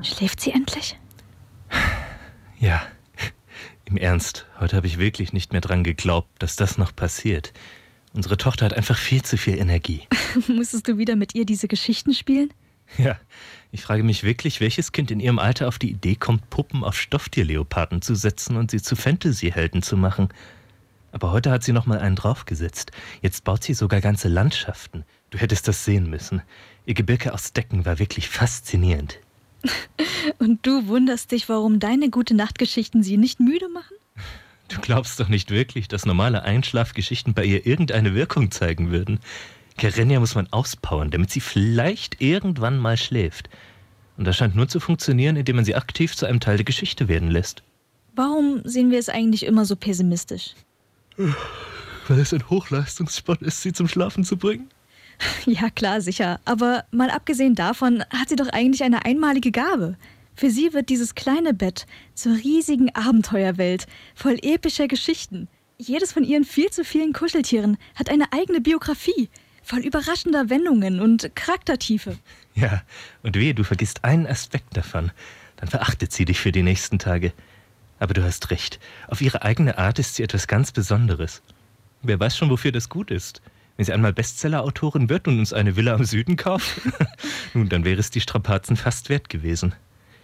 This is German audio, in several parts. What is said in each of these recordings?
Schläft sie endlich? Ja, im Ernst, heute habe ich wirklich nicht mehr dran geglaubt, dass das noch passiert. Unsere Tochter hat einfach viel zu viel Energie. Musstest du wieder mit ihr diese Geschichten spielen? Ja, ich frage mich wirklich, welches Kind in ihrem Alter auf die Idee kommt, Puppen auf Stofftierleoparden zu setzen und sie zu Fantasy-Helden zu machen. Aber heute hat sie noch mal einen draufgesetzt. Jetzt baut sie sogar ganze Landschaften. Du hättest das sehen müssen. Ihr Gebirge aus Decken war wirklich faszinierend. Und du wunderst dich, warum deine Gute-Nacht-Geschichten sie nicht müde machen? Du glaubst doch nicht wirklich, dass normale Einschlafgeschichten bei ihr irgendeine Wirkung zeigen würden. Karenia muss man auspowern, damit sie vielleicht irgendwann mal schläft. Und das scheint nur zu funktionieren, indem man sie aktiv zu einem Teil der Geschichte werden lässt. Warum sehen wir es eigentlich immer so pessimistisch? Weil es ein Hochleistungssport ist, sie zum Schlafen zu bringen. Ja, klar, sicher. Aber mal abgesehen davon hat sie doch eigentlich eine einmalige Gabe. Für sie wird dieses kleine Bett zur riesigen Abenteuerwelt, voll epischer Geschichten. Jedes von ihren viel zu vielen Kuscheltieren hat eine eigene Biografie, voll überraschender Wendungen und Charaktertiefe. Ja, und wehe, du vergisst einen Aspekt davon. Dann verachtet sie dich für die nächsten Tage. Aber du hast recht. Auf ihre eigene Art ist sie etwas ganz Besonderes. Wer weiß schon, wofür das gut ist. Wenn sie einmal Bestseller-Autorin wird und uns eine Villa am Süden kauft, nun, dann wäre es die Strapazen fast wert gewesen.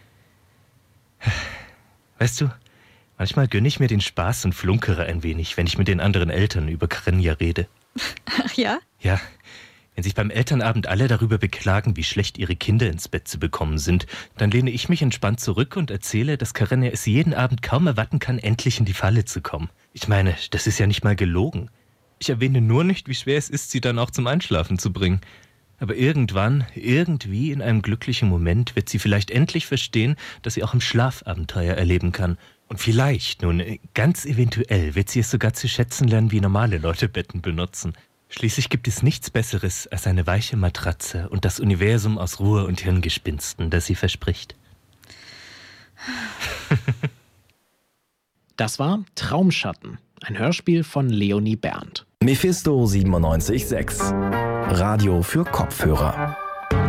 Weißt du, manchmal gönne ich mir den Spaß und flunkere ein wenig, wenn ich mit den anderen Eltern über Karenia rede. Ach ja? Ja, wenn sich beim Elternabend alle darüber beklagen, wie schlecht ihre Kinder ins Bett zu bekommen sind, dann lehne ich mich entspannt zurück und erzähle, dass Karenia es jeden Abend kaum erwarten kann, endlich in die Falle zu kommen. Ich meine, das ist ja nicht mal gelogen. Ich erwähne nur nicht, wie schwer es ist, sie dann auch zum Einschlafen zu bringen. Aber irgendwann, irgendwie in einem glücklichen Moment wird sie vielleicht endlich verstehen, dass sie auch im Schlaf Abenteuer erleben kann. Und vielleicht, nun ganz eventuell, wird sie es sogar zu schätzen lernen, wie normale Leute Betten benutzen. Schließlich gibt es nichts Besseres als eine weiche Matratze und das Universum aus Ruhe und Hirngespinsten, das sie verspricht. Das war Traumschatten, ein Hörspiel von Leonie Berndt. Mephisto 97.6 Radio für Kopfhörer.